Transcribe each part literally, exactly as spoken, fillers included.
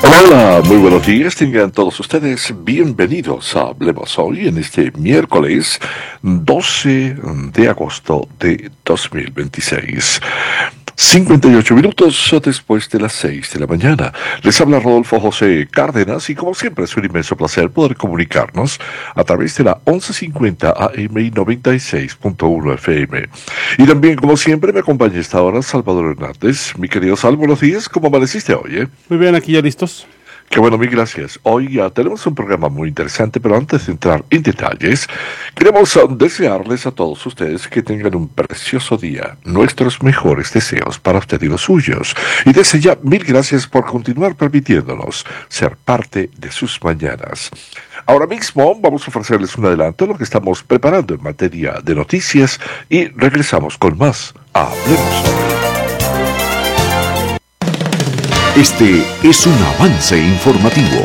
Hola, muy buenos días, tengan todos ustedes bienvenidos a Hablemos Hoy en este miércoles doce de agosto de dos mil veintiséis. cincuenta y ocho minutos después de las seis de la mañana. Les habla Rodolfo José Cárdenas y como siempre es un inmenso placer poder comunicarnos a través de la once cincuenta A M y noventa y seis punto uno F M. Y también como siempre me acompaña esta hora Salvador Hernández. Mi querido Sal, buenos días, ¿cómo amaneciste hoy? Eh? Muy bien, aquí ya listos. Qué bueno, mil gracias. Hoy ya tenemos un programa muy interesante, pero antes de entrar en detalles, queremos desearles a todos ustedes que tengan un precioso día. Nuestros mejores deseos para usted y los suyos. Y desde ya, mil gracias por continuar permitiéndonos ser parte de sus mañanas. Ahora mismo vamos a ofrecerles un adelanto de lo que estamos preparando en materia de noticias y regresamos con más. Hablemos Hoy. Este es un avance informativo.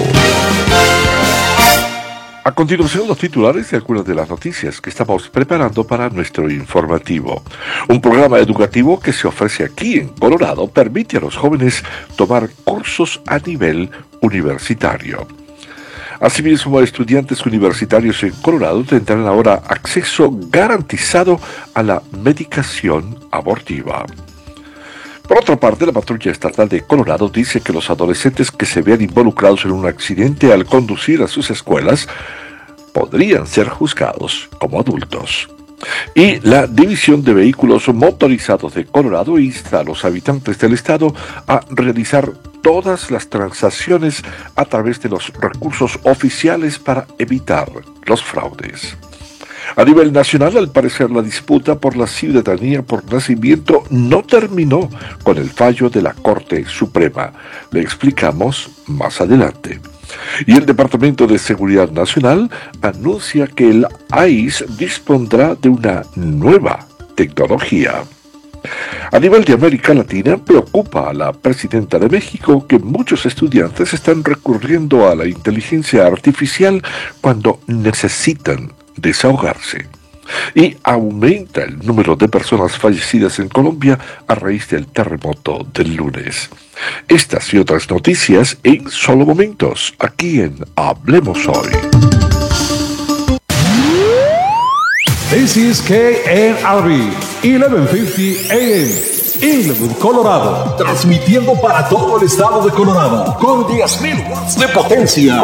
A continuación, los titulares de algunas de las noticias que estamos preparando para nuestro informativo. Un programa educativo que se ofrece aquí en Colorado permite a los jóvenes tomar cursos a nivel universitario. Asimismo, estudiantes universitarios en Colorado tendrán ahora acceso garantizado a la medicación abortiva. Por otra parte, la patrulla estatal de Colorado dice que los adolescentes que se vean involucrados en un accidente al conducir a sus escuelas podrían ser juzgados como adultos. Y la División de Vehículos Motorizados de Colorado insta a los habitantes del estado a realizar todas las transacciones a través de los recursos oficiales para evitar los fraudes. A nivel nacional, al parecer, la disputa por la ciudadanía por nacimiento no terminó con el fallo de la Corte Suprema. Le explicamos más adelante. Y el Departamento de Seguridad Nacional anuncia que el I C E dispondrá de una nueva tecnología. A nivel de América Latina, preocupa a la presidenta de México que muchos estudiantes están recurriendo a la inteligencia artificial cuando necesitan desahogarse. Y aumenta el número de personas fallecidas en Colombia a raíz del terremoto del lunes. Estas y otras noticias en solo momentos, aquí en Hablemos Hoy. This is K N R B, eleven fifty A M, Inwood, Colorado, transmitiendo para todo el estado de Colorado, con diez mil watts de potencia.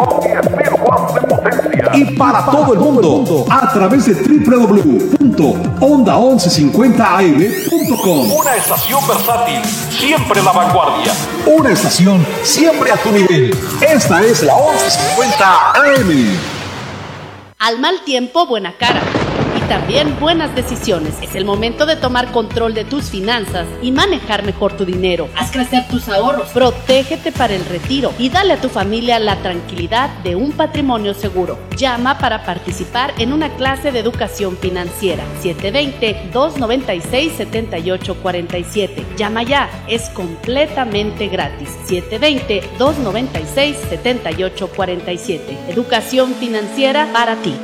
Y para todo el mundo, a través de doble u doble u doble u punto onda once cincuenta a m punto com. Una estación versátil, siempre la vanguardia. Una estación siempre a tu nivel. Esta es la once cincuenta A M. Al mal tiempo, buena cara. Y también buenas decisiones. Es el momento de tomar control de tus finanzas y manejar mejor tu dinero. Haz crecer tus ahorros, protégete para el retiro y dale a tu familia la tranquilidad de un patrimonio seguro. Llama para participar en una clase de educación financiera. siete dos cero, dos nueve seis, siete ocho cuatro siete. Llama ya, es completamente gratis. siete dos cero, dos nueve seis, siete ocho cuatro siete. Educación financiera para ti.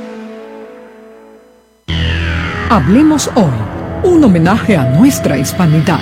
Hablemos Hoy, un homenaje a nuestra hispanidad.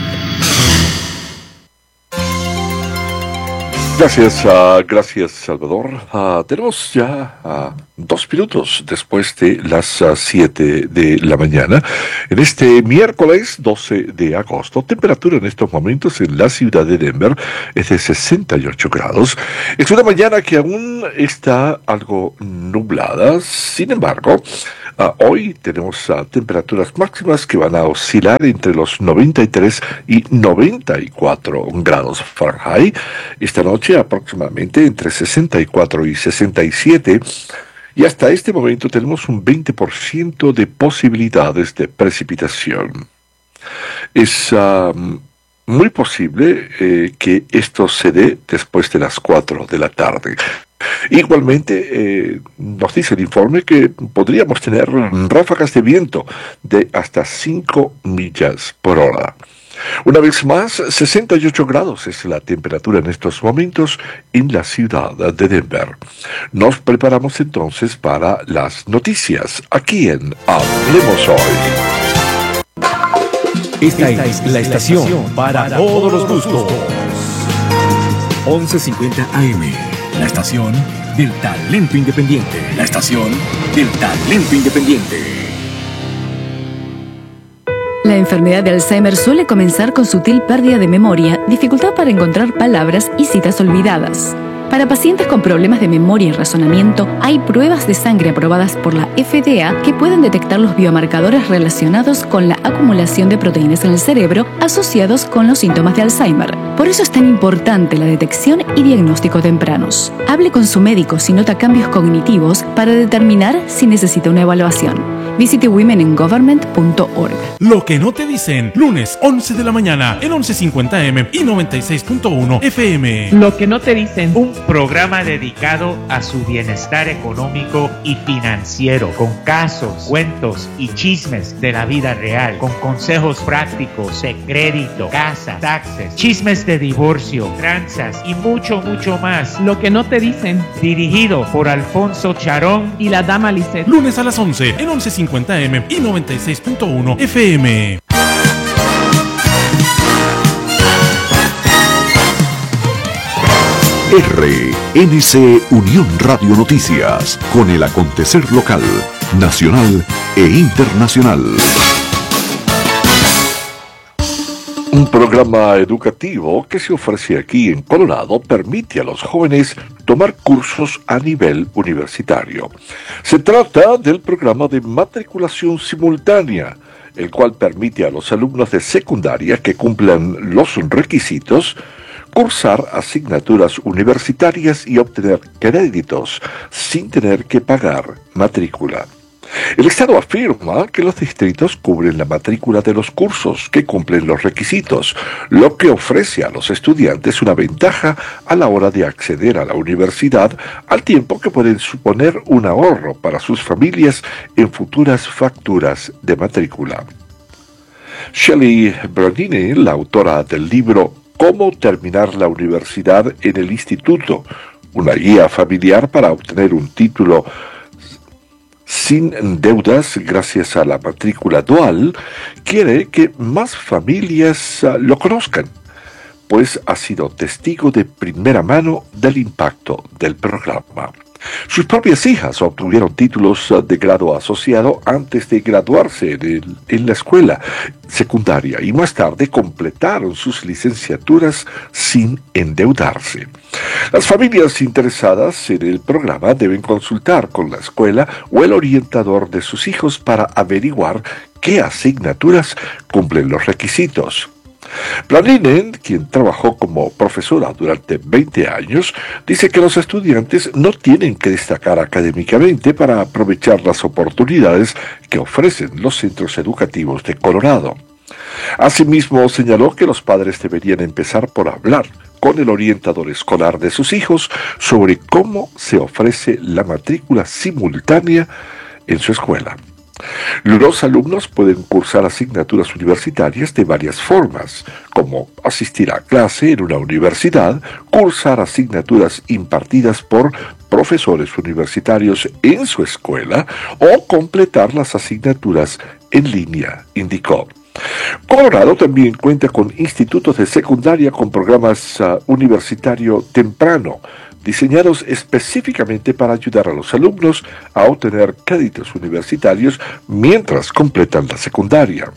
Gracias, uh, gracias Salvador. Uh, tenemos ya uh, dos minutos después de las uh, siete de la mañana. En este miércoles doce de agosto, temperatura en estos momentos en la ciudad de Denver es de sesenta y ocho grados. Es una mañana que aún está algo nublada, sin embargo, Uh, hoy tenemos uh, temperaturas máximas que van a oscilar entre los noventa y tres y noventa y cuatro grados Fahrenheit. Esta noche aproximadamente entre sesenta y cuatro y sesenta y siete. Y hasta este momento tenemos un veinte por ciento de posibilidades de precipitación. Es uh, muy posible eh, que esto se dé después de las cuatro de la tarde. Igualmente, eh, nos dice el informe que podríamos tener ráfagas de viento de hasta cinco millas por hora. Una vez más, sesenta y ocho grados es la temperatura en estos momentos en la ciudad de Denver. Nos preparamos entonces para las noticias aquí en Hablemos Hoy. Esta es la estación para todos los gustos. once cincuenta A M. La estación del talento independiente. La estación del talento independiente. La enfermedad de Alzheimer suele comenzar con sutil pérdida de memoria, dificultad para encontrar palabras y citas olvidadas. Para pacientes con problemas de memoria y razonamiento, hay pruebas de sangre aprobadas por la F D A que pueden detectar los biomarcadores relacionados con la acumulación de proteínas en el cerebro asociados con los síntomas de Alzheimer. Por eso es tan importante la detección y diagnóstico tempranos. Hable con su médico si nota cambios cognitivos para determinar si necesita una evaluación. Visite women in government punto org. Lo que no te dicen, lunes once de la mañana en once cincuenta A M y noventa y seis punto uno F M. Lo que no te dicen, un programa dedicado a su bienestar económico y financiero, con casos, cuentos y chismes de la vida real, con consejos prácticos de crédito, casa, taxes, chismes de divorcio, tranzas y mucho, mucho más. Lo que no te dicen, dirigido por Alfonso Charón y la dama Lisset. Lunes a las once en once cincuenta A M y noventa y seis punto uno F M. R N C Unión Radio Noticias, con el acontecer local, nacional e internacional. Un programa educativo que se ofrece aquí en Colorado permite a los jóvenes tomar cursos a nivel universitario. Se trata del programa de matriculación simultánea, el cual permite a los alumnos de secundaria que cumplan los requisitos cursar asignaturas universitarias y obtener créditos sin tener que pagar matrícula. El Estado afirma que los distritos cubren la matrícula de los cursos que cumplen los requisitos, lo que ofrece a los estudiantes una ventaja a la hora de acceder a la universidad, al tiempo que pueden suponer un ahorro para sus familias en futuras facturas de matrícula. Shelley Bronini, la autora del libro Cómo terminar la universidad en el instituto, una guía familiar para obtener un título sin deudas gracias a la matrícula dual, quiere que más familias uh, lo conozcan, pues ha sido testigo de primera mano del impacto del programa. Sus propias hijas obtuvieron títulos de grado asociado antes de graduarse en, el, en la escuela secundaria y más tarde completaron sus licenciaturas sin endeudarse. Las familias interesadas en el programa deben consultar con la escuela o el orientador de sus hijos para averiguar qué asignaturas cumplen los requisitos. Blaninen, quien trabajó como profesora durante veinte años, dice que los estudiantes no tienen que destacar académicamente para aprovechar las oportunidades que ofrecen los centros educativos de Colorado. Asimismo, señaló que los padres deberían empezar por hablar con el orientador escolar de sus hijos sobre cómo se ofrece la matrícula simultánea en su escuela. Los alumnos pueden cursar asignaturas universitarias de varias formas, como asistir a clase en una universidad, cursar asignaturas impartidas por profesores universitarios en su escuela o completar las asignaturas en línea, indicó. Colorado también cuenta con institutos de secundaria con programas uh, universitario temprano, diseñados específicamente para ayudar a los alumnos a obtener créditos universitarios mientras completan la secundaria.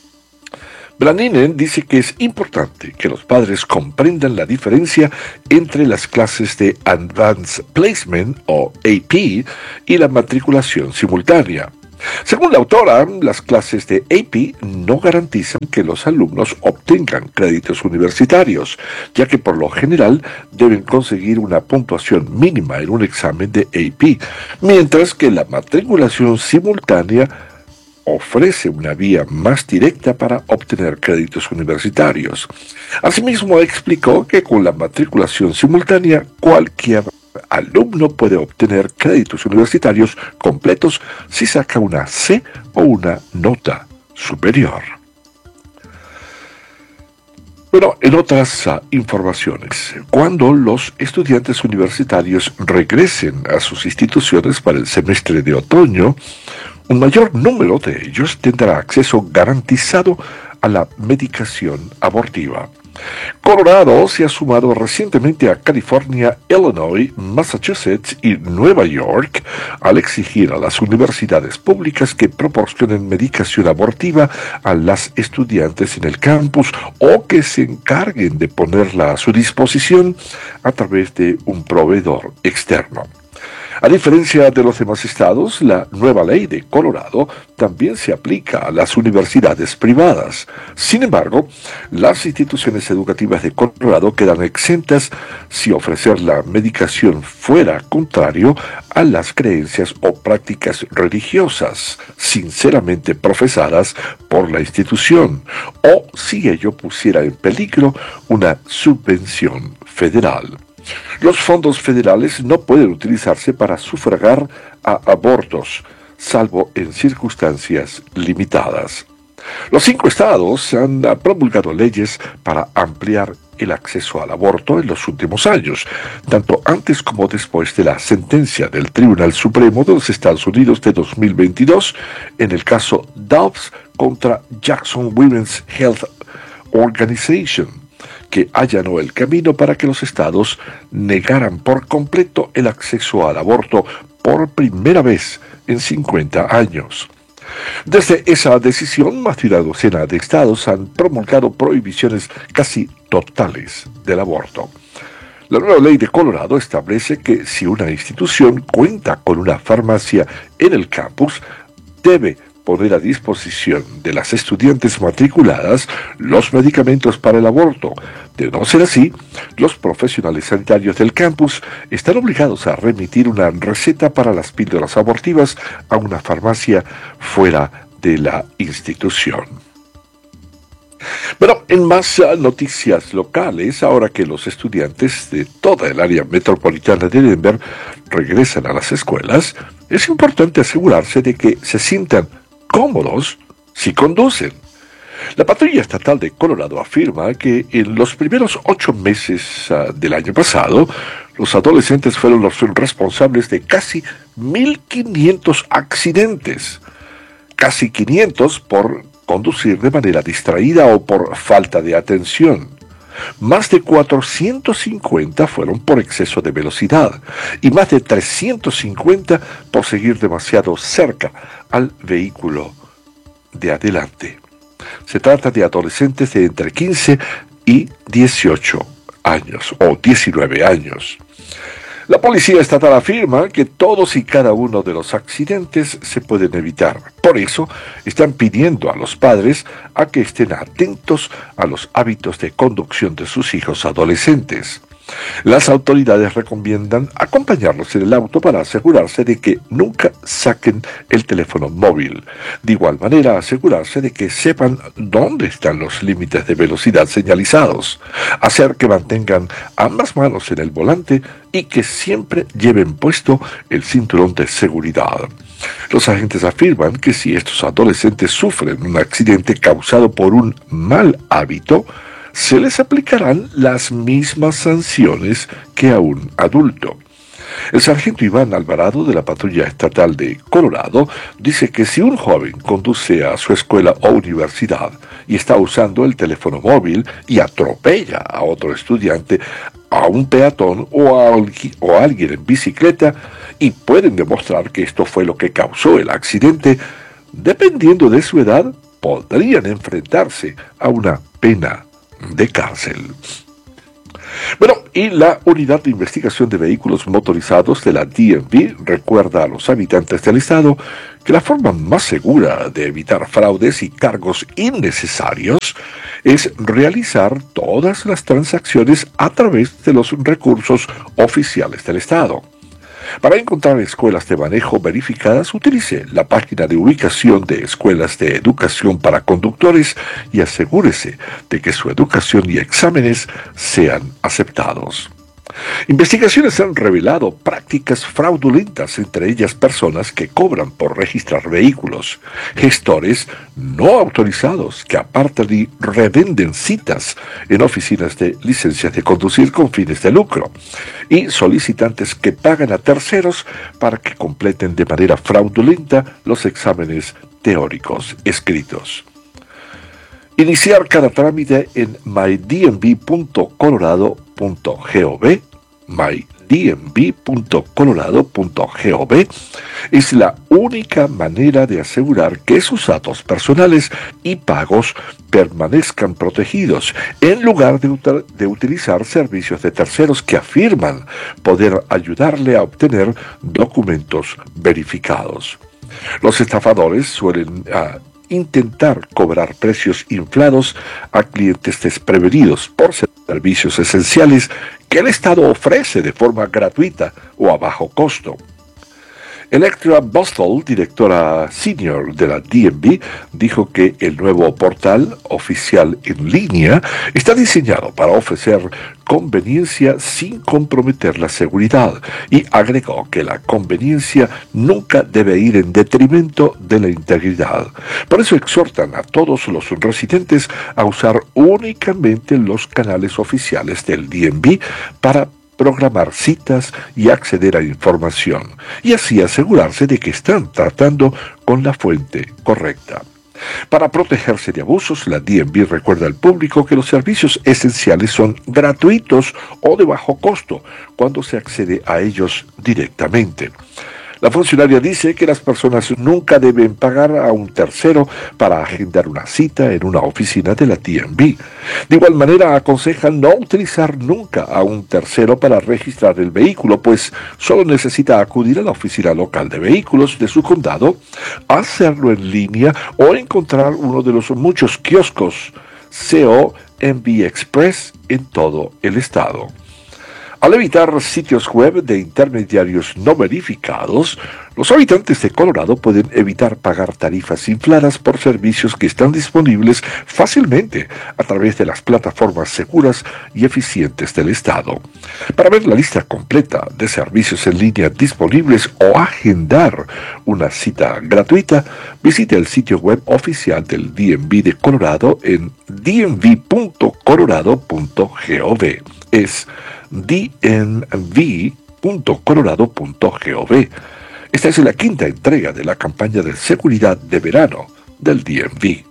Blaninen dice que es importante que los padres comprendan la diferencia entre las clases de Advanced Placement o A P y la matriculación simultánea. Según la autora, las clases de A P no garantizan que los alumnos obtengan créditos universitarios, ya que por lo general deben conseguir una puntuación mínima en un examen de A P, mientras que la matriculación simultánea ofrece una vía más directa para obtener créditos universitarios. Asimismo, explicó que con la matriculación simultánea cualquier alumno puede obtener créditos universitarios completos si saca una C o una nota superior. Bueno, en otras uh, informaciones, cuando los estudiantes universitarios regresen a sus instituciones para el semestre de otoño, un mayor número de ellos tendrá acceso garantizado a la medicación abortiva. Colorado se ha sumado recientemente a California, Illinois, Massachusetts y Nueva York al exigir a las universidades públicas que proporcionen medicación abortiva a las estudiantes en el campus o que se encarguen de ponerla a su disposición a través de un proveedor externo. A diferencia de los demás estados, la nueva ley de Colorado también se aplica a las universidades privadas. Sin embargo, las instituciones educativas de Colorado quedan exentas si ofrecer la medicación fuera contrario a las creencias o prácticas religiosas sinceramente profesadas por la institución, o si ello pusiera en peligro una subvención federal. Los fondos federales no pueden utilizarse para sufragar a abortos, salvo en circunstancias limitadas. Los cinco estados han promulgado leyes para ampliar el acceso al aborto en los últimos años, tanto antes como después de la sentencia del Tribunal Supremo de los Estados Unidos de dos mil veintidós en el caso Dobbs contra Jackson Women's Health Organization, que allanó el camino para que los estados negaran por completo el acceso al aborto por primera vez en cincuenta años. Desde esa decisión, más de una docena de estados han promulgado prohibiciones casi totales del aborto. La nueva ley de Colorado establece que si una institución cuenta con una farmacia en el campus, debe poner a disposición de las estudiantes matriculadas los medicamentos para el aborto. De no ser así, los profesionales sanitarios del campus están obligados a remitir una receta para las píldoras abortivas a una farmacia fuera de la institución. Bueno, en más uh, noticias locales, ahora que los estudiantes de toda el área metropolitana de Denver regresan a las escuelas, es importante asegurarse de que se sientan cómodos si conducen. La patrulla estatal de Colorado afirma que en los primeros ocho meses uh, del año pasado, los adolescentes fueron los responsables de casi mil quinientos accidentes, casi quinientos por conducir de manera distraída o por falta de atención. Más de cuatrocientos cincuenta fueron por exceso de velocidad y más de trescientos cincuenta por seguir demasiado cerca al vehículo de adelante. Se trata de adolescentes de entre quince y dieciocho años o diecinueve años. La policía estatal afirma que todos y cada uno de los accidentes se pueden evitar. Por eso, están pidiendo a los padres a que estén atentos a los hábitos de conducción de sus hijos adolescentes. Las autoridades recomiendan acompañarlos en el auto para asegurarse de que nunca saquen el teléfono móvil. De igual manera, asegurarse de que sepan dónde están los límites de velocidad señalizados. Hacer que mantengan ambas manos en el volante y que siempre lleven puesto el cinturón de seguridad. Los agentes afirman que si estos adolescentes sufren un accidente causado por un mal hábito, se les aplicarán las mismas sanciones que a un adulto. El sargento Iván Alvarado de la Patrulla Estatal de Colorado dice que si un joven conduce a su escuela o universidad y está usando el teléfono móvil y atropella a otro estudiante, a un peatón o a, o a alguien en bicicleta y pueden demostrar que esto fue lo que causó el accidente, dependiendo de su edad, podrían enfrentarse a una pena de cárcel. Bueno, y la Unidad de Investigación de Vehículos Motorizados de la D M V recuerda a los habitantes del estado que la forma más segura de evitar fraudes y cargos innecesarios es realizar todas las transacciones a través de los recursos oficiales del estado. Para encontrar escuelas de manejo verificadas, utilice la página de ubicación de escuelas de educación para conductores y asegúrese de que su educación y exámenes sean aceptados. Investigaciones han revelado prácticas fraudulentas, entre ellas personas que cobran por registrar vehículos, gestores no autorizados que apartan y revenden citas en oficinas de licencias de conducir con fines de lucro, y solicitantes que pagan a terceros para que completen de manera fraudulenta los exámenes teóricos escritos. Iniciar cada trámite en my d m v punto colorado punto gov, my d m v punto colorado punto gov, es la única manera de asegurar que sus datos personales y pagos permanezcan protegidos, en lugar de, util- de utilizar servicios de terceros que afirman poder ayudarle a obtener documentos verificados. Los estafadores suelen uh, intentar cobrar precios inflados a clientes desprevenidos por servicios esenciales que el Estado ofrece de forma gratuita o a bajo costo. Electra Bostall, directora senior de la D M V, dijo que el nuevo portal oficial en línea está diseñado para ofrecer conveniencia sin comprometer la seguridad, y agregó que la conveniencia nunca debe ir en detrimento de la integridad. Por eso exhortan a todos los residentes a usar únicamente los canales oficiales del D M V para programar citas y acceder a información, y así asegurarse de que están tratando con la fuente correcta. Para protegerse de abusos, la D M V recuerda al público que los servicios esenciales son gratuitos o de bajo costo cuando se accede a ellos directamente. La funcionaria dice que las personas nunca deben pagar a un tercero para agendar una cita en una oficina de la D M V. De igual manera, aconsejan no utilizar nunca a un tercero para registrar el vehículo, pues solo necesita acudir a la oficina local de vehículos de su condado, hacerlo en línea o encontrar uno de los muchos kioscos C O M V Express en todo el estado. Al evitar sitios web de intermediarios no verificados, los habitantes de Colorado pueden evitar pagar tarifas infladas por servicios que están disponibles fácilmente a través de las plataformas seguras y eficientes del estado. Para ver la lista completa de servicios en línea disponibles o agendar una cita gratuita, visite el sitio web oficial del D M V de Colorado en d m v punto colorado punto gov. Es d m v punto colorado punto gov. Esta es la quinta entrega de la campaña de seguridad de verano del D M V.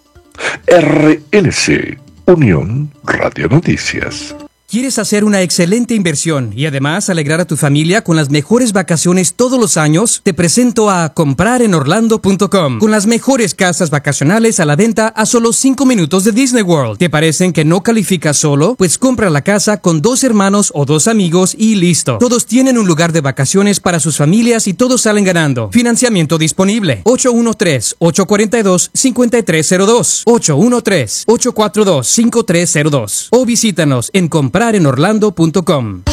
R N C, Unión Radio Noticias. ¿Quieres hacer una excelente inversión y además alegrar a tu familia con las mejores vacaciones todos los años? Te presento a comprar en orlando punto com, con las mejores casas vacacionales a la venta a solo cinco minutos de Disney World. ¿Te parecen que no calificas solo? Pues compra la casa con dos hermanos o dos amigos y listo. Todos tienen un lugar de vacaciones para sus familias y todos salen ganando. Financiamiento disponible. ocho uno tres, ocho cuatro dos, cinco tres cero dos. ocho uno tres, ocho cuatro dos, cinco tres cero dos. O visítanos en comprar en orlando punto com.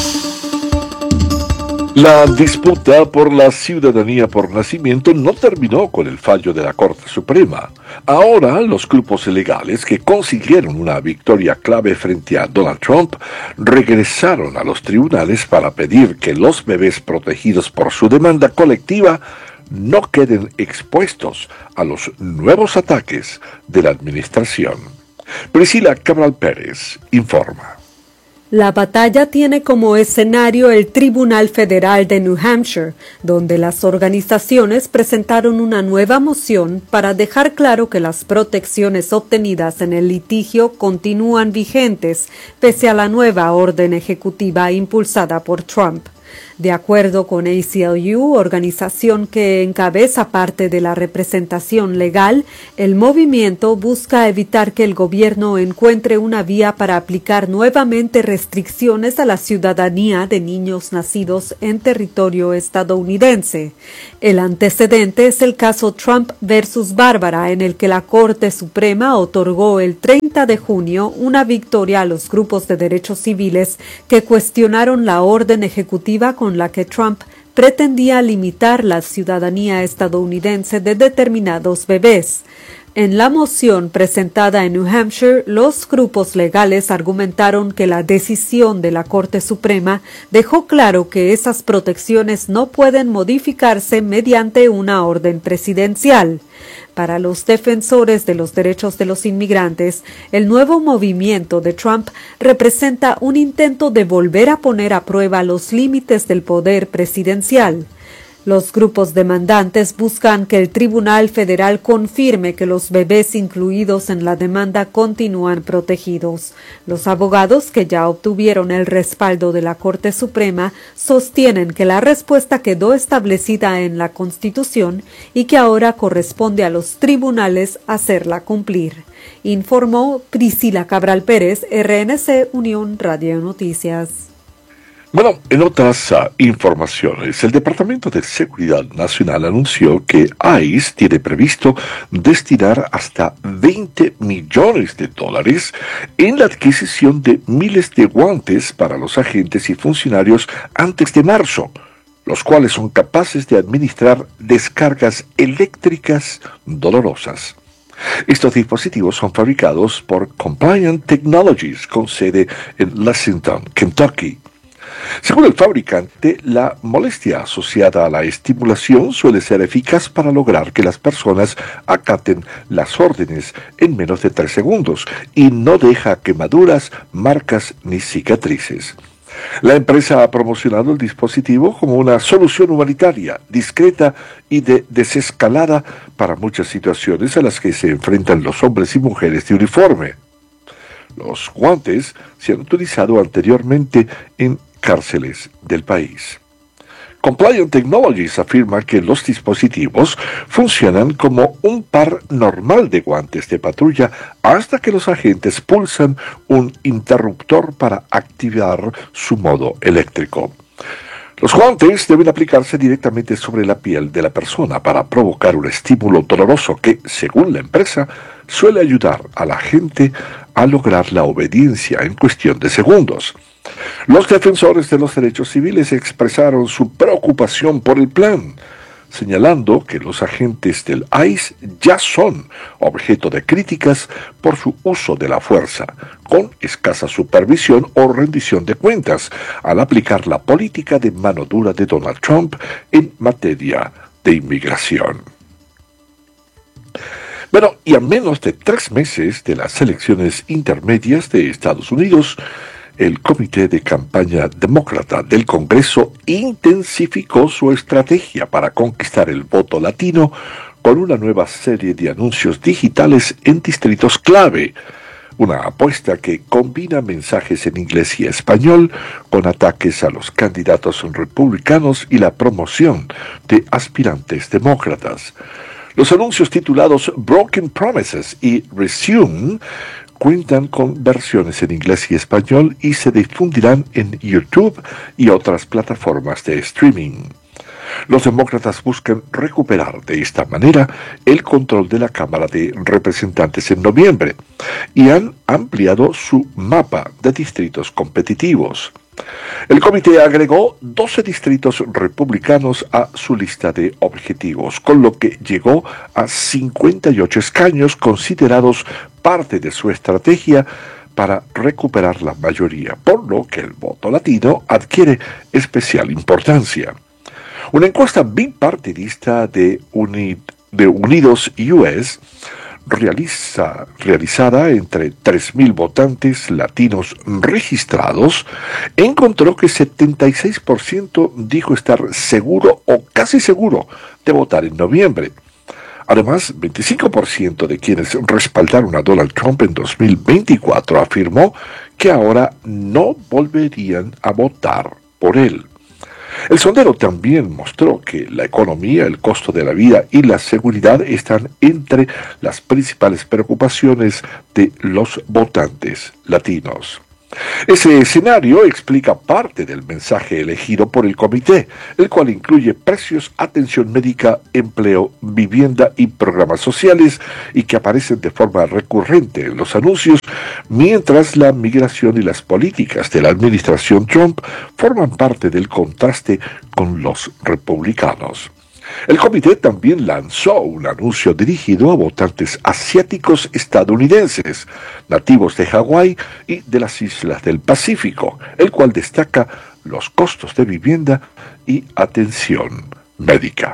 La disputa por la ciudadanía por nacimiento no terminó con el fallo de la Corte Suprema. Ahora, los grupos legales que consiguieron una victoria clave frente a Donald Trump regresaron a los tribunales para pedir que los bebés protegidos por su demanda colectiva no queden expuestos a los nuevos ataques de la administración. Priscila Cabral Pérez informa. La batalla tiene como escenario el Tribunal Federal de New Hampshire, donde las organizaciones presentaron una nueva moción para dejar claro que las protecciones obtenidas en el litigio continúan vigentes, pese a la nueva orden ejecutiva impulsada por Trump. De acuerdo con A C L U, organización que encabeza parte de la representación legal, el movimiento busca evitar que el gobierno encuentre una vía para aplicar nuevamente restricciones a la ciudadanía de niños nacidos en territorio estadounidense. El antecedente es el caso Trump versus Bárbara, en el que la Corte Suprema otorgó el treinta de junio una victoria a los grupos de derechos civiles que cuestionaron la orden ejecutiva con la que Trump pretendía limitar la ciudadanía estadounidense de determinados bebés. En la moción presentada en New Hampshire, los grupos legales argumentaron que la decisión de la Corte Suprema dejó claro que esas protecciones no pueden modificarse mediante una orden presidencial. Para los defensores de los derechos de los inmigrantes, el nuevo movimiento de Trump representa un intento de volver a poner a prueba los límites del poder presidencial. Los grupos demandantes buscan que el Tribunal Federal confirme que los bebés incluidos en la demanda continúan protegidos. Los abogados, que ya obtuvieron el respaldo de la Corte Suprema, sostienen que la respuesta quedó establecida en la Constitución y que ahora corresponde a los tribunales hacerla cumplir. Informó Priscila Cabral Pérez, R N C Unión Radio Noticias. Bueno, en otras uh, informaciones, el Departamento de Seguridad Nacional anunció que I C E tiene previsto destinar hasta veinte millones de dólares en la adquisición de miles de guantes para los agentes y funcionarios antes de marzo, los cuales son capaces de administrar descargas eléctricas dolorosas. Estos dispositivos son fabricados por Compliant Technologies, con sede en Lexington, Kentucky. Según el fabricante, la molestia asociada a la estimulación suele ser eficaz para lograr que las personas acaten las órdenes en menos de tres segundos y no deja quemaduras, marcas ni cicatrices. La empresa ha promocionado el dispositivo como una solución humanitaria, discreta y de desescalada para muchas situaciones a las que se enfrentan los hombres y mujeres de uniforme. Los guantes se han utilizado anteriormente en cárceles del país. Compliant Technologies afirma que los dispositivos funcionan como un par normal de guantes de patrulla hasta que los agentes pulsan un interruptor para activar su modo eléctrico. Los guantes deben aplicarse directamente sobre la piel de la persona para provocar un estímulo doloroso que, según la empresa, suele ayudar a la gente a lograr la obediencia en cuestión de segundos. Los defensores de los derechos civiles expresaron su preocupación por el plan, señalando que los agentes del I C E ya son objeto de críticas por su uso de la fuerza, con escasa supervisión o rendición de cuentas, al aplicar la política de mano dura de Donald Trump en materia de inmigración. Bueno, y a menos de tres meses de las elecciones intermedias de Estados Unidos, el Comité de Campaña Demócrata del Congreso intensificó su estrategia para conquistar el voto latino con una nueva serie de anuncios digitales en distritos clave, una apuesta que combina mensajes en inglés y español con ataques a los candidatos republicanos y la promoción de aspirantes demócratas. Los anuncios titulados Broken Promises y Resume cuentan con versiones en inglés y español y se difundirán en YouTube y otras plataformas de streaming. Los demócratas buscan recuperar de esta manera el control de la Cámara de Representantes en noviembre y han ampliado su mapa de distritos competitivos. El comité agregó doce distritos republicanos a su lista de objetivos, con lo que llegó a cincuenta y ocho escaños considerados parte de su estrategia para recuperar la mayoría, por lo que el voto latino adquiere especial importancia. Una encuesta bipartidista de, Uni, de Unidos U S Realiza, realizada entre tres mil votantes latinos registrados, encontró que setenta y seis por ciento dijo estar seguro o casi seguro de votar en noviembre. Además, veinticinco por ciento de quienes respaldaron a Donald Trump en dos mil veinticuatro afirmó que ahora no volverían a votar por él. El sondeo también mostró que la economía, el costo de la vida y la seguridad están entre las principales preocupaciones de los votantes latinos. Ese escenario explica parte del mensaje elegido por el comité, el cual incluye precios, atención médica, empleo, vivienda y programas sociales, y que aparecen de forma recurrente en los anuncios, mientras la migración y las políticas de la administración Trump forman parte del contraste con los republicanos. El comité también lanzó un anuncio dirigido a votantes asiáticos estadounidenses, nativos de Hawái y de las islas del Pacífico, el cual destaca los costos de vivienda y atención médica.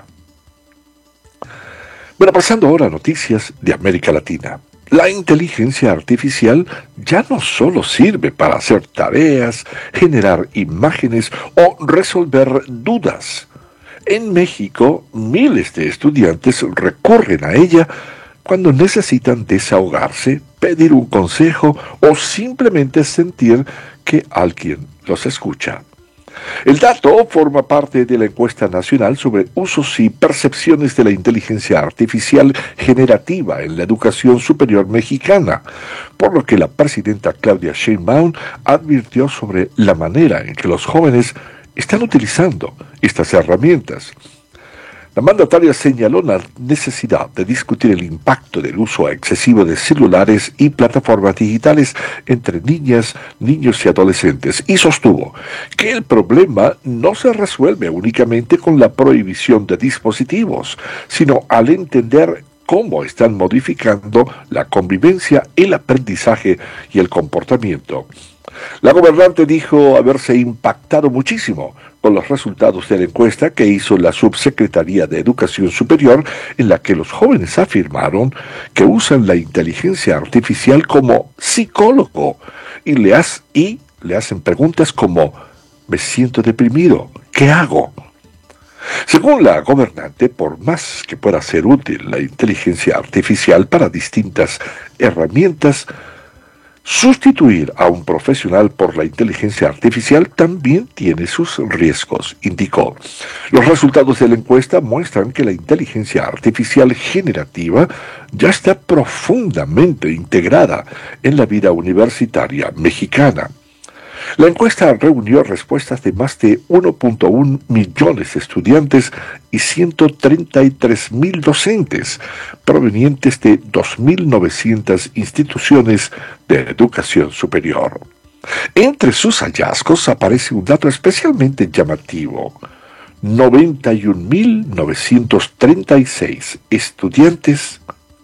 Bueno, pasando ahora a noticias de América Latina. La inteligencia artificial ya no solo sirve para hacer tareas, generar imágenes o resolver dudas. En México, miles de estudiantes recurren a ella cuando necesitan desahogarse, pedir un consejo o simplemente sentir que alguien los escucha. El dato forma parte de la encuesta nacional sobre usos y percepciones de la inteligencia artificial generativa en la educación superior mexicana, por lo que la presidenta Claudia Sheinbaum advirtió sobre la manera en que los jóvenes están utilizando estas herramientas. La mandataria señaló la necesidad de discutir el impacto del uso excesivo de celulares y plataformas digitales entre niñas, niños y adolescentes y sostuvo que el problema no se resuelve únicamente con la prohibición de dispositivos, sino al entender cómo están modificando la convivencia, el aprendizaje y el comportamiento. La gobernante dijo haberse impactado muchísimo con los resultados de la encuesta que hizo la Subsecretaría de Educación Superior, en la que los jóvenes afirmaron que usan la inteligencia artificial como psicólogo y le, has, y le hacen preguntas como «Me siento deprimido, ¿qué hago?». Según la gobernante, por más que pueda ser útil la inteligencia artificial para distintas herramientas, sustituir a un profesional por la inteligencia artificial también tiene sus riesgos, indicó. Los resultados de la encuesta muestran que la inteligencia artificial generativa ya está profundamente integrada en la vida universitaria mexicana. La encuesta reunió respuestas de más de uno punto uno millones de estudiantes y ciento treinta y tres mil docentes, provenientes de dos mil novecientas instituciones de educación superior. Entre sus hallazgos aparece un dato especialmente llamativo. noventa y un mil novecientos treinta y seis estudiantes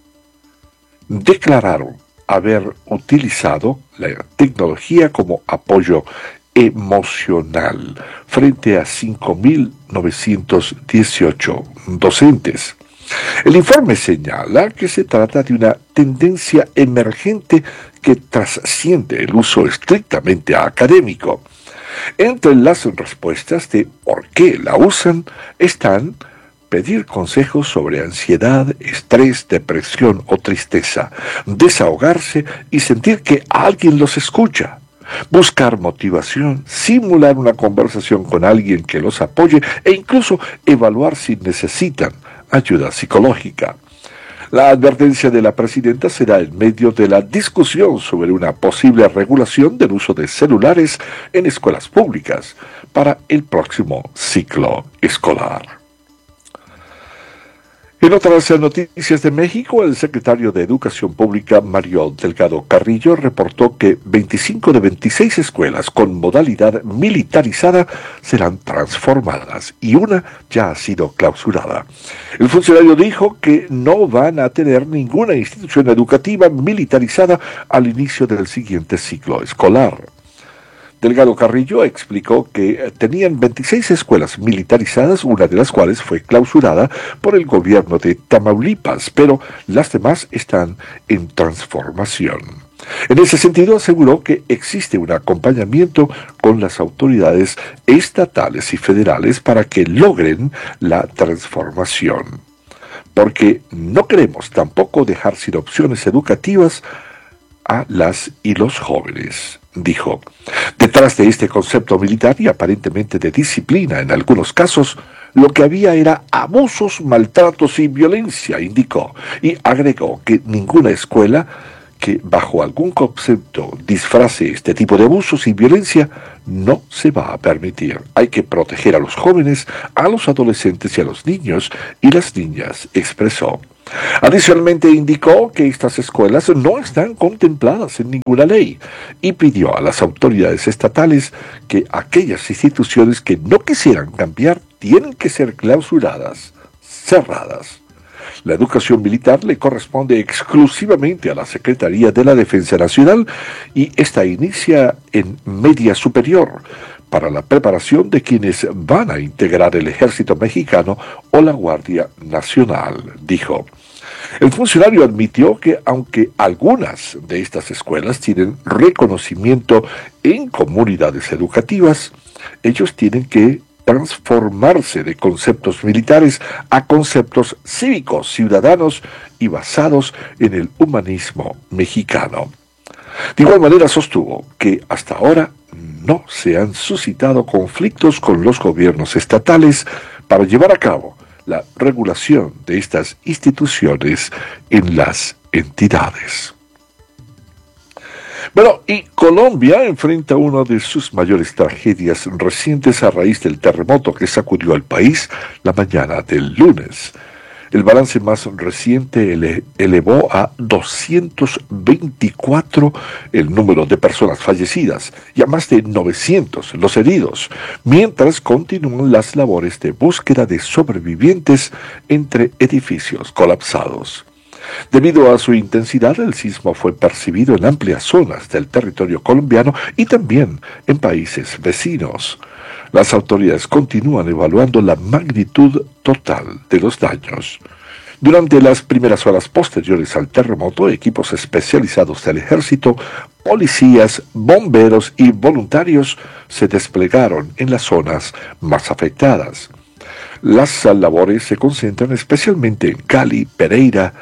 declararon haber utilizado la tecnología como apoyo emocional frente a cinco mil novecientos dieciocho docentes. El informe señala que se trata de una tendencia emergente que trasciende el uso estrictamente académico. Entre las respuestas de por qué la usan están pedir consejos sobre ansiedad, estrés, depresión o tristeza, desahogarse y sentir que alguien los escucha, buscar motivación, simular una conversación con alguien que los apoye e incluso evaluar si necesitan ayuda psicológica. La advertencia de la presidenta será en medio de la discusión sobre una posible regulación del uso de celulares en escuelas públicas para el próximo ciclo escolar. En otras noticias de México, el secretario de Educación Pública, Mario Delgado Carrillo, reportó que veinticinco de veintiséis escuelas con modalidad militarizada serán transformadas y una ya ha sido clausurada. El funcionario dijo que no van a tener ninguna institución educativa militarizada al inicio del siguiente ciclo escolar. Delgado Carrillo explicó que tenían veintiséis escuelas militarizadas, una de las cuales fue clausurada por el gobierno de Tamaulipas, pero las demás están en transformación. En ese sentido, aseguró que existe un acompañamiento con las autoridades estatales y federales para que logren la transformación. Porque no queremos tampoco dejar sin opciones educativas a las y los jóvenes, dijo. Detrás de este concepto militar y aparentemente de disciplina en algunos casos, lo que había era abusos, maltratos y violencia, indicó, y agregó que ninguna escuela que bajo algún concepto disfrace este tipo de abusos y violencia no se va a permitir. Hay que proteger a los jóvenes, a los adolescentes y a los niños y las niñas, expresó. Adicionalmente indicó que estas escuelas no están contempladas en ninguna ley y pidió a las autoridades estatales que aquellas instituciones que no quisieran cambiar tienen que ser clausuradas, cerradas. La educación militar le corresponde exclusivamente a la Secretaría de la Defensa Nacional y esta inicia en media superior para la preparación de quienes van a integrar el Ejército Mexicano o la Guardia Nacional, dijo. El funcionario admitió que aunque algunas de estas escuelas tienen reconocimiento en comunidades educativas, ellos tienen que transformarse de conceptos militares a conceptos cívicos, ciudadanos y basados en el humanismo mexicano. De igual manera sostuvo que hasta ahora no se han suscitado conflictos con los gobiernos estatales para llevar a cabo la regulación de estas instituciones en las entidades. Bueno, y Colombia enfrenta una de sus mayores tragedias recientes a raíz del terremoto que sacudió al país la mañana del lunes. El balance más reciente ele- elevó a doscientos veinticuatro el número de personas fallecidas y a más de novecientos los heridos, mientras continúan las labores de búsqueda de sobrevivientes entre edificios colapsados. Debido a su intensidad, el sismo fue percibido en amplias zonas del territorio colombiano y también en países vecinos. Las autoridades continúan evaluando la magnitud total de los daños. Durante las primeras horas posteriores al terremoto, equipos especializados del ejército, policías, bomberos y voluntarios se desplegaron en las zonas más afectadas. Las labores se concentran especialmente en Cali, Pereira,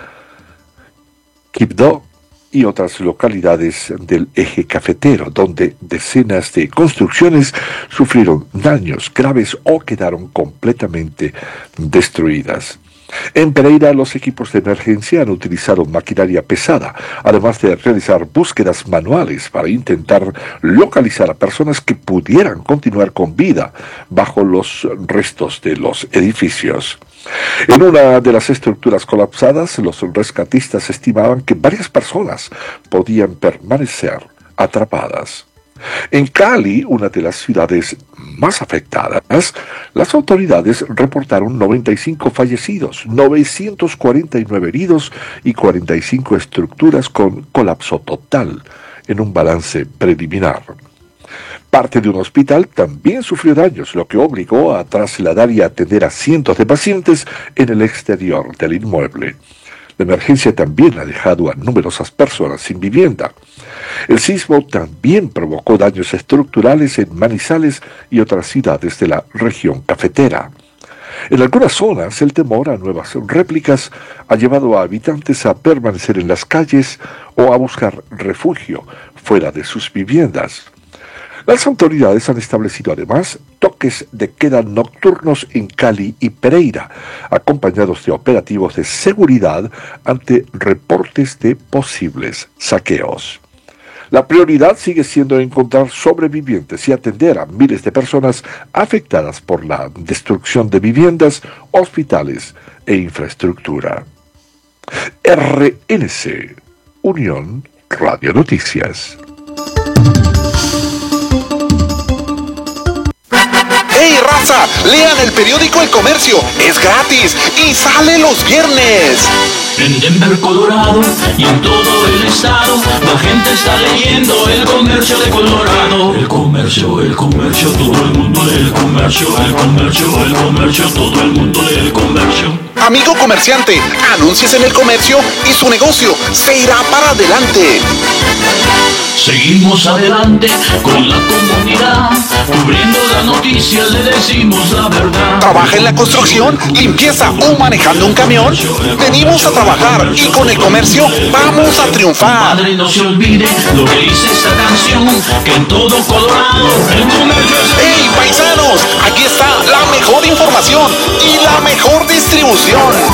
Quibdó y otras localidades del eje cafetero, donde decenas de construcciones sufrieron daños graves o quedaron completamente destruidas. En Pereira, los equipos de emergencia han utilizado maquinaria pesada, además de realizar búsquedas manuales para intentar localizar a personas que pudieran continuar con vida bajo los restos de los edificios. En una de las estructuras colapsadas, los rescatistas estimaban que varias personas podían permanecer atrapadas. En Cali, una de las ciudades más afectadas, las autoridades reportaron noventa y cinco fallecidos, novecientos cuarenta y nueve heridos y cuarenta y cinco estructuras con colapso total, en un balance preliminar. Parte de un hospital también sufrió daños, lo que obligó a trasladar y atender a cientos de pacientes en el exterior del inmueble. La emergencia también ha dejado a numerosas personas sin vivienda. El sismo también provocó daños estructurales en Manizales y otras ciudades de la región cafetera. En algunas zonas, el temor a nuevas réplicas ha llevado a habitantes a permanecer en las calles o a buscar refugio fuera de sus viviendas. Las autoridades han establecido además toques de queda nocturnos en Cali y Pereira, acompañados de operativos de seguridad ante reportes de posibles saqueos. La prioridad sigue siendo encontrar sobrevivientes y atender a miles de personas afectadas por la destrucción de viviendas, hospitales e infraestructura. R N C, Unión Radio Noticias. ¡Hey, raza! Lean el periódico El Comercio. Es gratis y sale los viernes. En Denver, Colorado y en todo el estado, la gente está leyendo El Comercio de Colorado. El comercio, el comercio, todo el mundo lee El Comercio. El comercio, el comercio, todo el mundo lee El Comercio. Amigo comerciante, anuncies en El Comercio y su negocio se irá para adelante. Seguimos adelante con la comunidad, cubriendo las noticias, le decimos la verdad. ¿Trabaja en la construcción, limpieza o manejando un camión? Venimos a trabajar y con El Comercio vamos a triunfar. Madre, no se olvide lo que dice esta canción, que en todo Colorado El Comercio es... ¡Hey, paisanos! Aquí está la mejor información y la mejor distribución.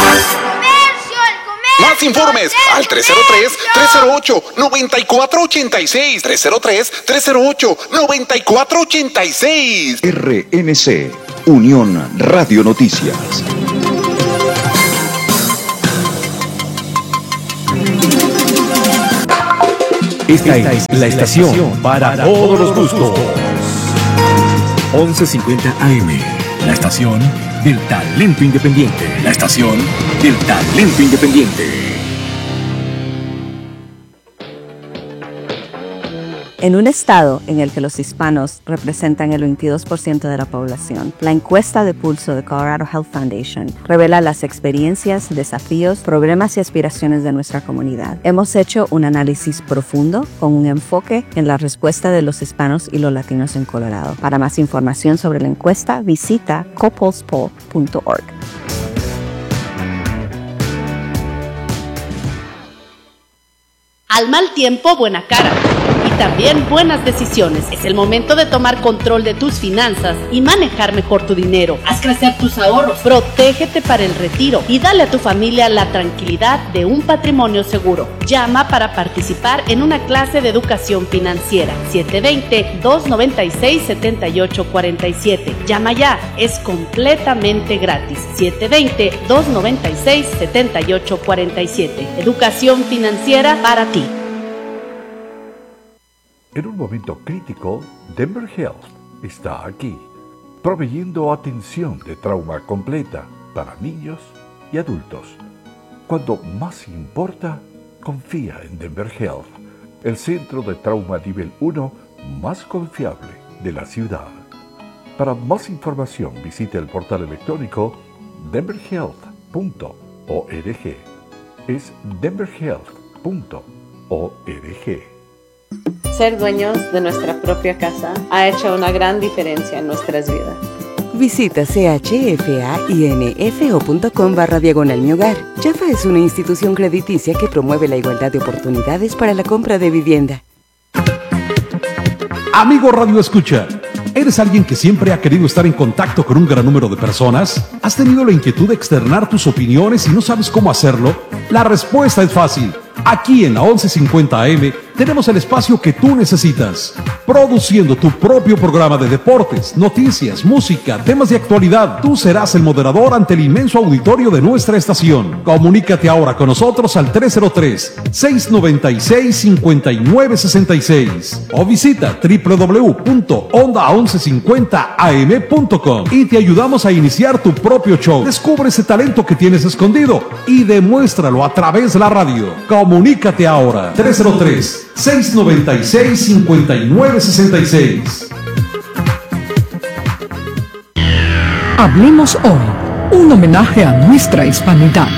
Más informes al tres cero tres, tres cero ocho, nueve cuatro ocho seis, tres cero tres, tres cero ocho, nueve cuatro ocho seis. R N C, Unión Radio Noticias. Esta es la estación para todos los gustos. once cincuenta A M, la estación del talento independiente. La estación del talento independiente. En un estado en el que los hispanos representan el veintidós por ciento de la población, la encuesta de pulso de Colorado Health Foundation revela las experiencias, desafíos, problemas y aspiraciones de nuestra comunidad. Hemos hecho un análisis profundo con un enfoque en la respuesta de los hispanos y los latinos en Colorado. Para más información sobre la encuesta, visita copulsepoll punto org. Al mal tiempo, buena cara. Y también buenas decisiones. Es el momento de tomar control de tus finanzas y manejar mejor tu dinero. Haz crecer tus ahorros, protégete para el retiro y dale a tu familia la tranquilidad de un patrimonio seguro. Llama para participar en una clase de educación financiera. siete dos cero, dos nueve seis, siete ocho cuatro siete. Llama ya, es completamente gratis. siete dos cero, dos nueve seis, siete ocho cuatro siete. Educación financiera para ti. En un momento crítico, Denver Health está aquí, proveyendo atención de trauma completa para niños y adultos. Cuando más importa, confía en Denver Health, el centro de trauma nivel uno más confiable de la ciudad. Para más información, visite el portal electrónico denver health punto org. Es denver health punto org. Ser dueños de nuestra propia casa ha hecho una gran diferencia en nuestras vidas. Visita chfainfo punto com barra diagonal mi hogar. Chafa es una institución crediticia que promueve la igualdad de oportunidades para la compra de vivienda. Amigo Radio Escucha, ¿eres alguien que siempre ha querido estar en contacto con un gran número de personas? ¿Has tenido la inquietud de externar tus opiniones y no sabes cómo hacerlo? La respuesta es fácil. Aquí en la once cincuenta A M tenemos el espacio que tú necesitas, produciendo tu propio programa de deportes, noticias, música, temas de actualidad. Tú serás el moderador ante el inmenso auditorio de nuestra estación. Comunícate ahora con nosotros al tres cero tres, seis nueve seis, cinco nueve seis seis o visita doble u doble u doble u punto onda once cincuenta a m punto com y te ayudamos a iniciar tu propio show. Descubre ese talento que tienes escondido y demuéstralo a través de la radio. Comunícate ahora, tres cero tres, seis nueve seis, cinco nueve seis seis. Hablemos hoy, un homenaje a nuestra hispanidad.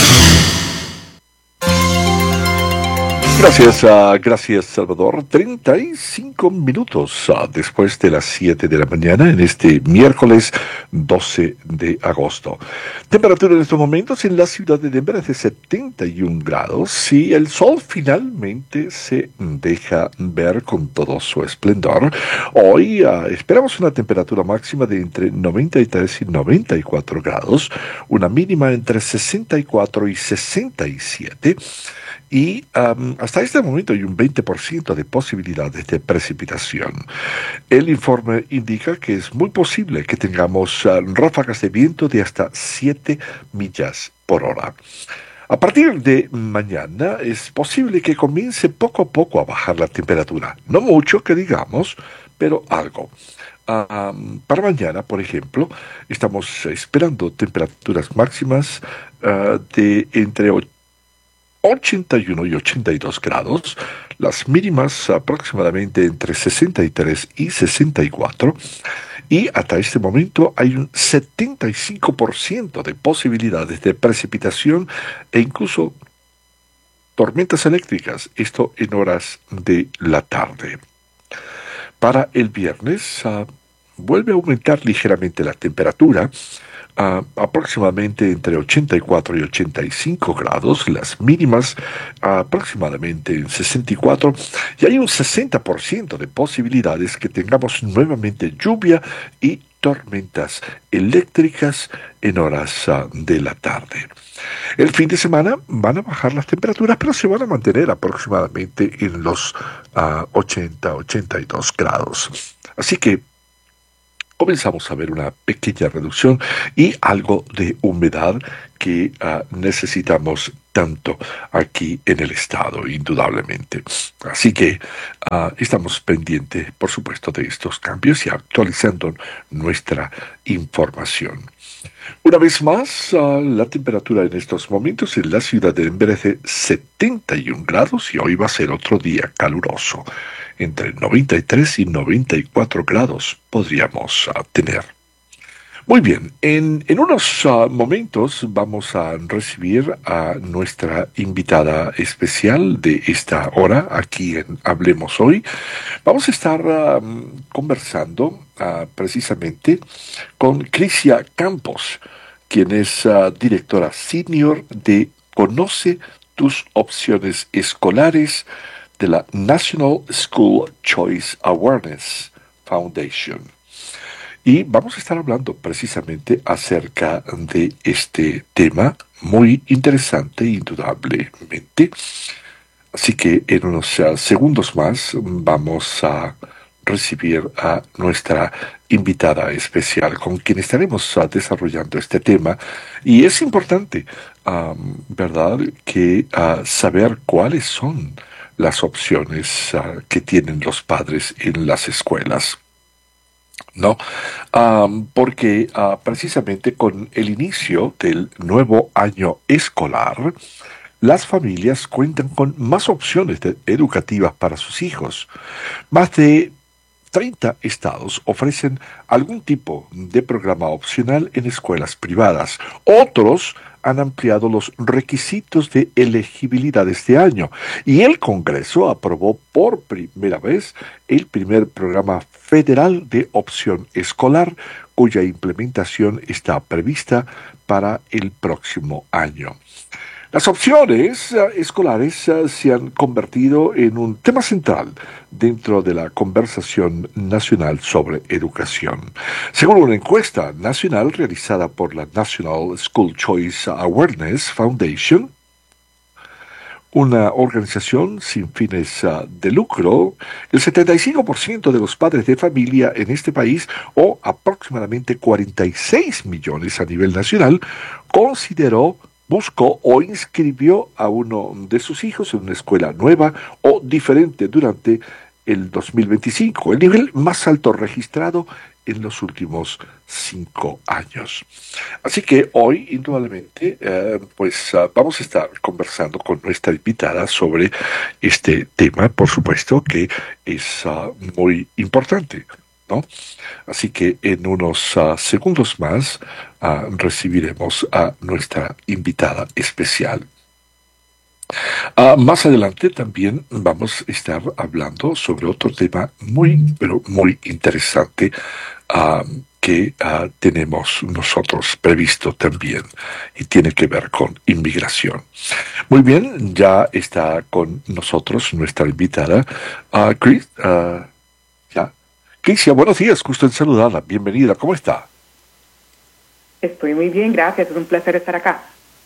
Gracias, uh, gracias Salvador. treinta y cinco minutos uh, después de las siete de la mañana en este miércoles doce de agosto. Temperatura en estos momentos en la ciudad de Denver es de setenta y un grados y el sol finalmente se deja ver con todo su esplendor. Hoy uh, esperamos una temperatura máxima de entre noventa y tres y noventa y cuatro grados, una mínima entre sesenta y cuatro y sesenta y siete. Y um, hasta este momento hay un veinte por ciento de posibilidades de precipitación. El informe indica que es muy posible que tengamos uh, ráfagas de viento de hasta siete millas por hora. A partir de mañana es posible que comience poco a poco a bajar la temperatura. No mucho que digamos, pero algo. Um, para mañana, por ejemplo, estamos esperando temperaturas máximas uh, de entre ochenta y uno y ochenta y dos grados, las mínimas aproximadamente entre sesenta y tres y sesenta y cuatro, y hasta este momento hay un setenta y cinco por ciento de posibilidades de precipitación e incluso tormentas eléctricas, esto en horas de la tarde. Para el viernes uh, vuelve a aumentar ligeramente la temperatura, Uh, aproximadamente entre ochenta y cuatro y ochenta y cinco grados, las mínimas uh, aproximadamente en sesenta y cuatro, y hay un sesenta por ciento de posibilidades que tengamos nuevamente lluvia y tormentas eléctricas en horas uh, de la tarde. El fin de semana van a bajar las temperaturas, pero se van a mantener aproximadamente en los uh, ochenta a ochenta y dos grados. Así que comenzamos a ver una pequeña reducción y algo de humedad que que uh, necesitamos tanto aquí en el Estado, indudablemente. Así que uh, estamos pendientes, por supuesto, de estos cambios y actualizando nuestra información. Una vez más, uh, la temperatura en estos momentos en la ciudad de merece setenta y un grados y hoy va a ser otro día caluroso. Entre noventa y tres y noventa y cuatro grados podríamos uh, tener. Muy bien, en, en unos uh, momentos vamos a recibir a nuestra invitada especial de esta hora, aquí en Hablemos Hoy. Vamos a estar uh, conversando uh, precisamente con Crisia Campos, quien es uh, directora senior de Conoce tus opciones escolares de la National School Choice Awareness Foundation. Y vamos a estar hablando precisamente acerca de este tema muy interesante, indudablemente. Así que en unos uh, segundos más vamos a recibir a nuestra invitada especial con quien estaremos uh, desarrollando este tema. Y es importante, um, ¿verdad?, que uh, saber cuáles son las opciones uh, que tienen los padres en las escuelas. ¿No? Um, porque uh, precisamente con el inicio del nuevo año escolar, las familias cuentan con más opciones de, educativas para sus hijos. Más de treinta estados ofrecen algún tipo de programa opcional en escuelas privadas. Otros han ampliado los requisitos de elegibilidad este año y el Congreso aprobó por primera vez el primer programa federal de opción escolar, cuya implementación está prevista para el próximo año. Las opciones uh, escolares uh, se han convertido en un tema central dentro de la conversación nacional sobre educación. Según una encuesta nacional realizada por la National School Choice Awareness Foundation, una organización sin fines uh, de lucro, el setenta y cinco por ciento de los padres de familia en este país, o aproximadamente cuarenta y seis millones a nivel nacional, consideró buscó o inscribió a uno de sus hijos en una escuela nueva o diferente durante el dos mil veinticinco, el nivel más alto registrado en los últimos cinco años. Así que hoy, indudablemente, eh, pues uh, vamos a estar conversando con nuestra invitada sobre este tema, por supuesto, que es uh, muy importante, ¿no? Así que en unos uh, segundos más uh, recibiremos a nuestra invitada especial. Uh, más adelante también vamos a estar hablando sobre otro tema muy, pero muy interesante uh, que uh, tenemos nosotros previsto también y tiene que ver con inmigración. Muy bien, ya está con nosotros nuestra invitada, uh, Chris. Uh, ya. Crisia, buenos días, gusto en saludarla. Bienvenida, ¿cómo está? Estoy muy bien, gracias. Es un placer estar acá.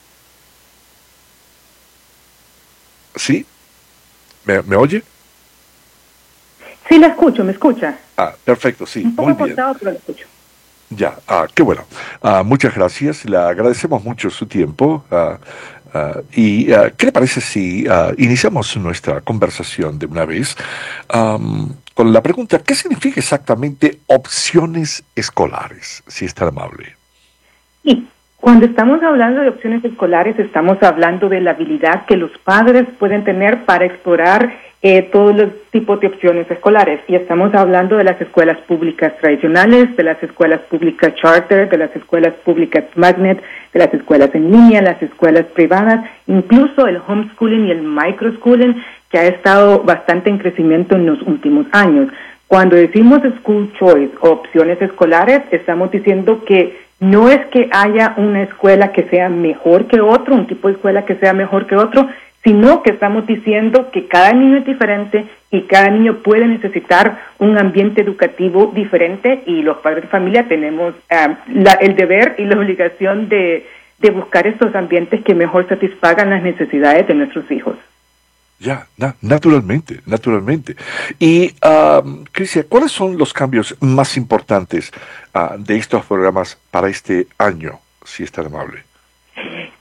¿Sí? ¿Me, me oye? Sí, la escucho, ¿me escucha? Ah, perfecto, sí, un poco muy bien. cortado, pero la escucho. Ya, ah, qué bueno. Ah, muchas gracias, le agradecemos mucho su tiempo. Ah, Uh, y uh, ¿qué le parece si uh, iniciamos nuestra conversación de una vez um, con la pregunta, ¿qué significa exactamente opciones escolares, si es tan amable? Sí, cuando estamos hablando de opciones escolares, estamos hablando de la habilidad que los padres pueden tener para explorar eh, todos los tipos de opciones escolares. Y estamos hablando de las escuelas públicas tradicionales, de las escuelas públicas charter, de las escuelas públicas magnet, de las escuelas en línea, las escuelas privadas, incluso el homeschooling y el microschooling, que ha estado bastante en crecimiento en los últimos años. Cuando decimos school choice o opciones escolares, estamos diciendo que no es que haya una escuela que sea mejor que otro, un tipo de escuela que sea mejor que otro, sino que estamos diciendo que cada niño es diferente y cada niño puede necesitar un ambiente educativo diferente, y los padres de familia tenemos uh, la, el deber y la obligación de, de buscar estos ambientes que mejor satisfagan las necesidades de nuestros hijos. Ya, na, naturalmente, naturalmente. Y, uh, Crisia, ¿cuáles son los cambios más importantes uh, de estos programas para este año, si es tan amable?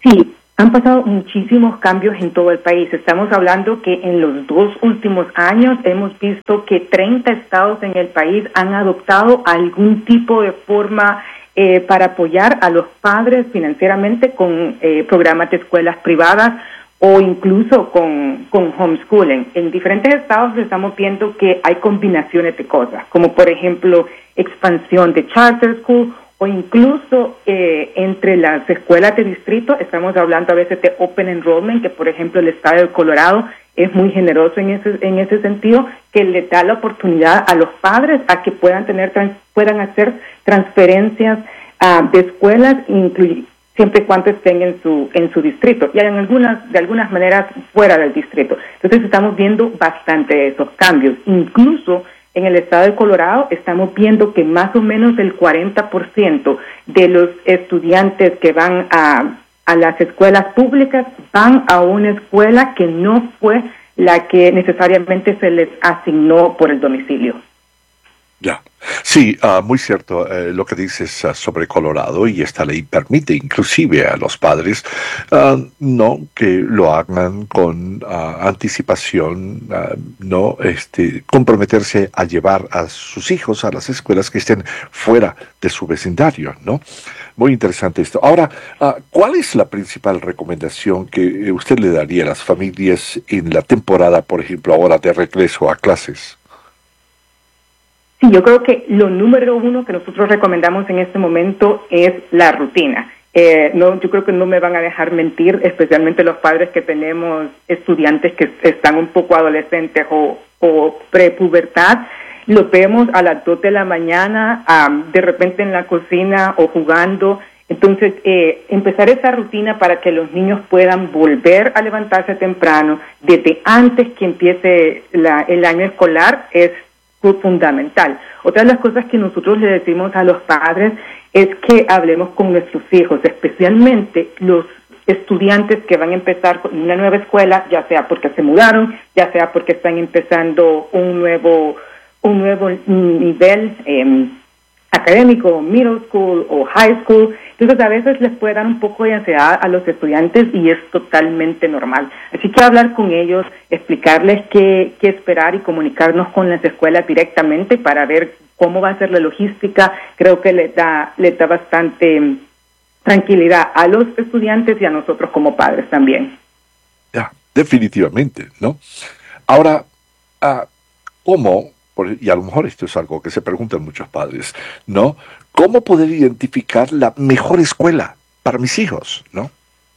Sí, han pasado muchísimos cambios en todo el país. Estamos hablando que en los dos últimos años hemos visto que treinta estados en el país han adoptado algún tipo de forma eh, para apoyar a los padres financieramente con eh, programas de escuelas privadas o incluso con, con homeschooling. En diferentes estados estamos viendo que hay combinaciones de cosas, como por ejemplo expansión de charter school o incluso eh, entre las escuelas de distrito. Estamos hablando a veces de open enrollment, que por ejemplo el estado de Colorado es muy generoso en ese en ese sentido, que le da la oportunidad a los padres a que puedan tener trans, puedan hacer transferencias uh, de escuelas, incluye siempre y cuando estén en su en su distrito, y en algunas de algunas maneras fuera del distrito. Entonces estamos viendo bastante de esos cambios. Incluso en el estado de Colorado estamos viendo que más o menos el cuarenta por ciento de los estudiantes que van a, a las escuelas públicas van a una escuela que no fue la que necesariamente se les asignó por el domicilio. Ya, sí, uh, muy cierto uh, lo que dices uh, sobre Colorado, y esta ley permite inclusive a los padres uh, no que lo hagan con uh, anticipación, uh, no este comprometerse a llevar a sus hijos a las escuelas que estén fuera de su vecindario, ¿no? Muy interesante esto. Ahora, uh, ¿cuál es la principal recomendación que usted le daría a las familias en la temporada, por ejemplo, ahora de regreso a clases? Sí, yo creo que lo número uno que nosotros recomendamos en este momento es la rutina. Eh, no, yo creo que no me van a dejar mentir, especialmente los padres que tenemos estudiantes que están un poco adolescentes o, o prepubertad. Los vemos a las dos de la mañana, um, de repente en la cocina o jugando. Entonces, eh, empezar esa rutina para que los niños puedan volver a levantarse temprano desde antes que empiece la, el año escolar es fundamental. Otra de las cosas que nosotros le decimos a los padres es que hablemos con nuestros hijos, especialmente los estudiantes que van a empezar con una nueva escuela, ya sea porque se mudaron, ya sea porque están empezando un nuevo un nuevo nivel eh, académico, middle school o high school. Entonces a veces les puede dar un poco de ansiedad a los estudiantes y es totalmente normal. Así que hablar con ellos, explicarles qué, qué esperar y comunicarnos con las escuelas directamente para ver cómo va a ser la logística, creo que les da, les da bastante tranquilidad a los estudiantes y a nosotros como padres también. Ya, definitivamente, ¿no? Ahora, uh, ¿cómo? Y a lo mejor esto es algo que se preguntan muchos padres, ¿no? ¿Cómo poder identificar la mejor escuela para mis hijos, no?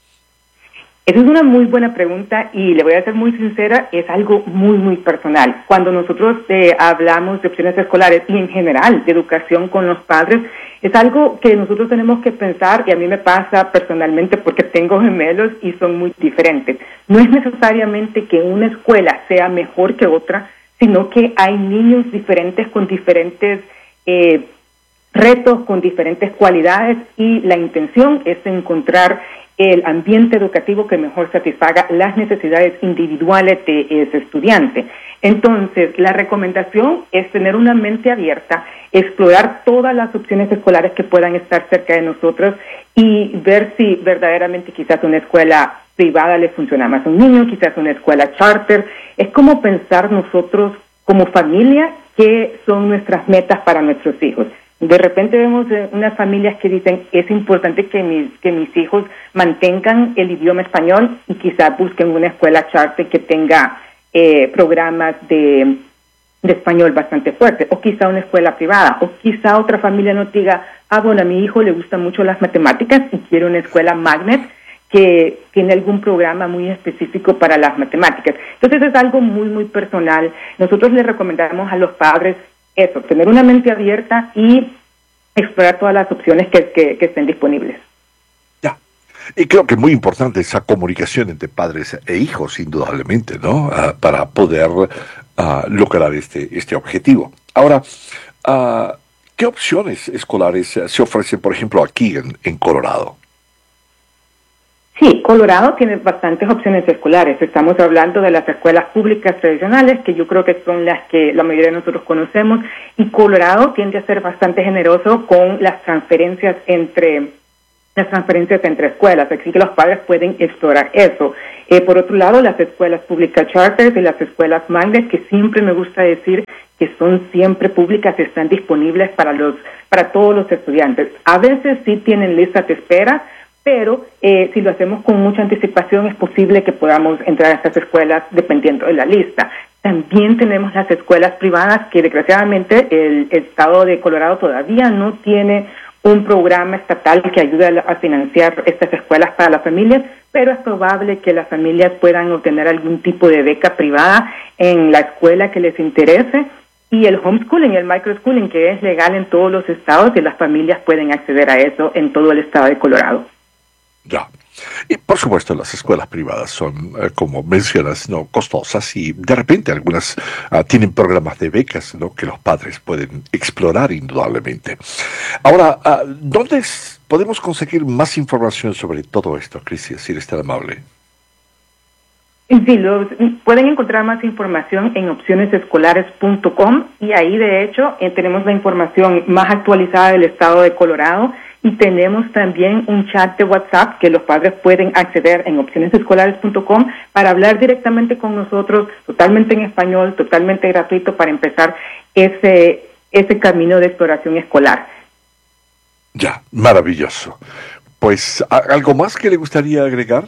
Esa es una muy buena pregunta y le voy a ser muy sincera, es algo muy, muy personal. Cuando nosotros eh, hablamos de opciones escolares y en general de educación con los padres, es algo que nosotros tenemos que pensar, y a mí me pasa personalmente porque tengo gemelos y son muy diferentes. No es necesariamente que una escuela sea mejor que otra, sino que hay niños diferentes con diferentes eh, retos, con diferentes cualidades, y la intención es encontrar el ambiente educativo que mejor satisfaga las necesidades individuales de ese estudiante. Entonces, la recomendación es tener una mente abierta, explorar todas las opciones escolares que puedan estar cerca de nosotros y ver si verdaderamente quizás una escuela privada le funciona más a un niño, quizás una escuela charter. Es como pensar nosotros como familia qué son nuestras metas para nuestros hijos. De repente vemos unas familias que dicen es importante que mis que mis hijos mantengan el idioma español y quizás busquen una escuela charter que tenga eh, programas de, de español bastante fuertes, o quizá una escuela privada, o quizá otra familia nos diga, ah, bueno, a mi hijo le gustan mucho las matemáticas y quiere una escuela magnet que tiene algún programa muy específico para las matemáticas. Entonces es algo muy, muy personal. Nosotros le recomendamos a los padres eso, tener una mente abierta y explorar todas las opciones que, que, que estén disponibles. Ya, y creo que es muy importante esa comunicación entre padres e hijos, indudablemente, ¿no? Uh, para poder uh, lograr este, este objetivo. Ahora, uh, ¿qué opciones escolares se ofrecen, por ejemplo, aquí en, en Colorado? Sí, Colorado tiene bastantes opciones escolares. Estamos hablando de las escuelas públicas tradicionales, que yo creo que son las que la mayoría de nosotros conocemos, y Colorado tiende a ser bastante generoso con las transferencias entre las transferencias entre escuelas, así que los padres pueden explorar eso. Eh, por otro lado, las escuelas públicas charters y las escuelas magnet, que siempre me gusta decir que son siempre públicas, están disponibles para los para todos los estudiantes. A veces sí tienen listas de espera, pero eh, si lo hacemos con mucha anticipación es posible que podamos entrar a estas escuelas dependiendo de la lista. También tenemos las escuelas privadas que desgraciadamente el estado de Colorado todavía no tiene un programa estatal que ayude a financiar estas escuelas para las familias, pero es probable que las familias puedan obtener algún tipo de beca privada en la escuela que les interese. Y el homeschooling y el microschooling, que es legal en todos los estados, y las familias pueden acceder a eso en todo el estado de Colorado. Ya. Y por supuesto las escuelas privadas son, eh, como mencionas, no costosas y de repente algunas uh, tienen programas de becas, ¿no?, que los padres pueden explorar indudablemente. Ahora, uh, ¿dónde es, podemos conseguir más información sobre todo esto, Cristi, si eres tan amable? Sí, los, pueden encontrar más información en opciones escolares punto com y ahí de hecho eh, tenemos la información más actualizada del estado de Colorado y tenemos también un chat de WhatsApp que los padres pueden acceder en opciones escolares punto com para hablar directamente con nosotros, totalmente en español, totalmente gratuito para empezar ese, ese camino de exploración escolar. Ya, maravilloso. Pues, ¿algo más que le gustaría agregar?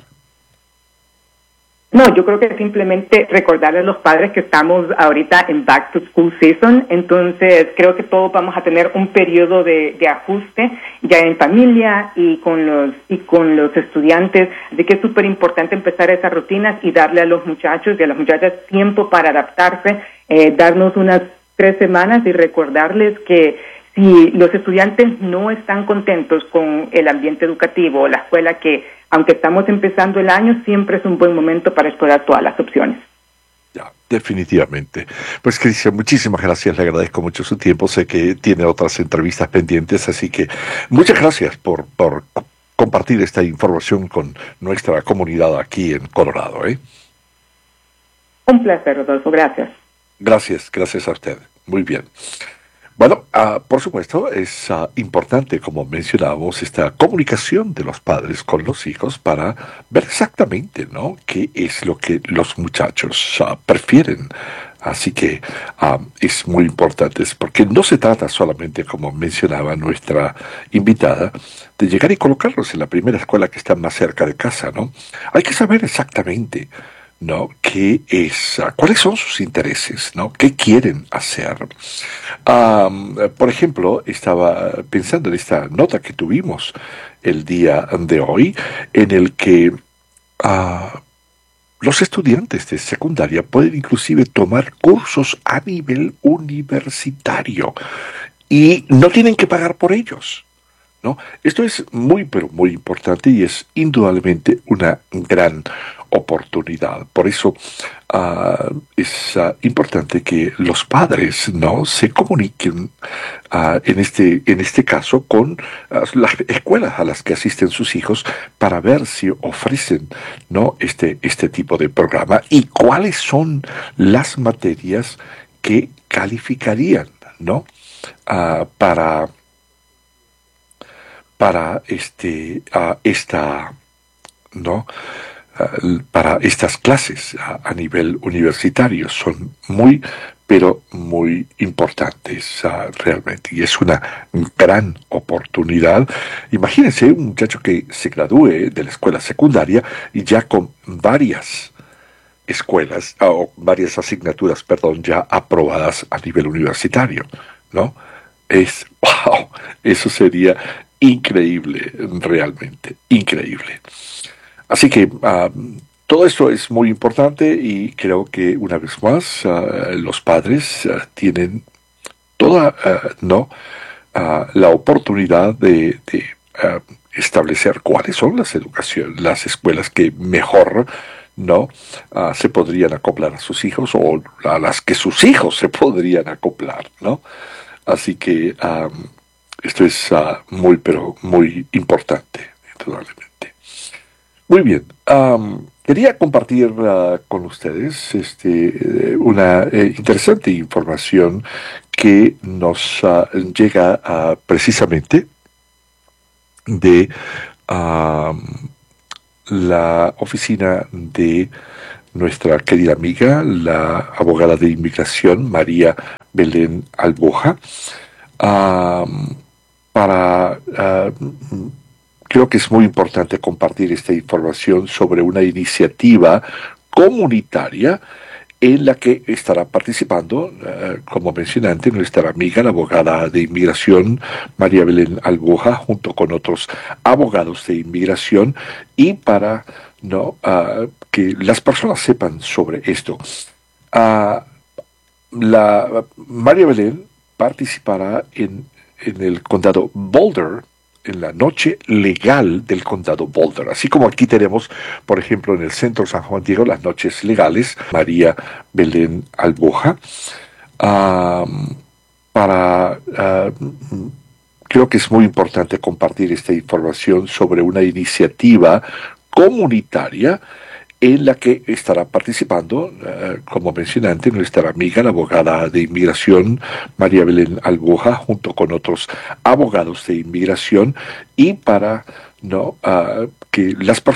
No, yo creo que simplemente recordarle a los padres que estamos ahorita en Back to School Season, entonces creo que todos vamos a tener un periodo de, de ajuste ya en familia y con los y con los estudiantes, de que es súper importante empezar esas rutinas y darle a los muchachos y a las muchachas tiempo para adaptarse, eh, darnos unas tres semanas y recordarles que si los estudiantes no están contentos con el ambiente educativo o la escuela, que aunque estamos empezando el año, siempre es un buen momento para explorar todas las opciones. Ya, definitivamente. Pues, Cristian, muchísimas gracias, le agradezco mucho su tiempo, sé que tiene otras entrevistas pendientes, así que muchas gracias por, por compartir esta información con nuestra comunidad aquí en Colorado, ¿eh? Un placer, Rodolfo, gracias. Gracias, gracias a usted. Muy bien. Bueno, uh, por supuesto, es uh, importante, como mencionábamos, esta comunicación de los padres con los hijos para ver exactamente, ¿no?, qué es lo que los muchachos uh, prefieren. Así que uh, es muy importante, porque no se trata solamente, como mencionaba nuestra invitada, de llegar y colocarlos en la primera escuela que está más cerca de casa, ¿no? Hay que saber exactamente, ¿no?, qué es, uh, cuáles son sus intereses, ¿no?, qué quieren hacer. Um, por ejemplo, estaba pensando en esta nota que tuvimos el día de hoy, en el que uh, los estudiantes de secundaria pueden inclusive tomar cursos a nivel universitario y no tienen que pagar por ellos, ¿no? Esto es muy, pero muy importante y es indudablemente una gran oportunidad. Por eso uh, es uh, importante que los padres, ¿no?, se comuniquen uh, en este en este caso con uh, las escuelas a las que asisten sus hijos para ver si ofrecen, ¿no?, este este tipo de programa y cuáles son las materias que calificarían, ¿no?, uh, para para este uh, esta no Uh, para estas clases a, a nivel universitario. Son muy, pero muy importantes uh, realmente, y es una gran oportunidad. Imagínense un muchacho que se gradúe de la escuela secundaria y ya con varias escuelas, uh, o varias asignaturas, perdón, ya aprobadas a nivel universitario, ¿no? Es, wow, eso sería increíble, realmente, increíble. Así que uh, todo esto es muy importante y creo que una vez más uh, los padres uh, tienen toda uh, no uh, la oportunidad de, de uh, establecer cuáles son las educaciones, las escuelas que mejor no uh, se podrían acoplar a sus hijos o a las que sus hijos se podrían acoplar, ¿no? Así que um, esto es uh, muy pero muy importante, indudablemente. Muy bien, um, quería compartir uh, con ustedes este, una eh, interesante información que nos uh, llega uh, precisamente de a la oficina de nuestra querida amiga, la abogada de inmigración, María Belén Alboja, uh, para... Uh, creo que es muy importante compartir esta información sobre una iniciativa comunitaria en la que estará participando, uh, como mencioné antes, nuestra amiga, la abogada de inmigración, María Belén Alboja, junto con otros abogados de inmigración, y para no uh, que las personas sepan sobre esto. Uh, la María Belén participará en, en el condado Boulder, en la noche legal del condado Boulder. Así como aquí tenemos, por ejemplo, en el centro San Juan Diego, las noches legales, María Belén Alboja, uh, para... Uh, creo que es muy importante compartir esta información sobre una iniciativa comunitaria en la que estará participando, uh, como mencioné antes, nuestra amiga, la abogada de inmigración, María Belén Alboja, junto con otros abogados de inmigración, y para no uh, que las personas